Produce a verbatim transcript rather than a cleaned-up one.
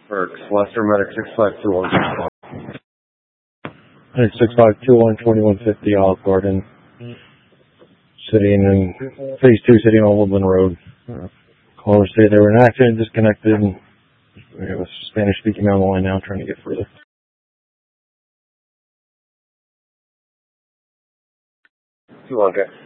Burks, Lester Medic six five two one. Medic six five two one, twenty-one fifty Olive Garden. Sitting in phase two, sitting on Woodland Road. Uh, callers say they were in an accident, disconnected. And we have a Spanish speaking on the line now, trying to get further. two one, okay.